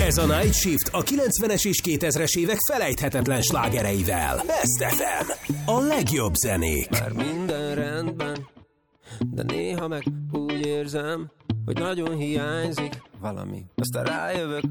Ez a Night Shift a 90-es és 2000-es évek felejthetetlen slágereivel. Best FM. A legjobb zenék. Már minden rendben, de néha meg úgy érzem, hogy nagyon hiányzik valami. Aztán rájövök,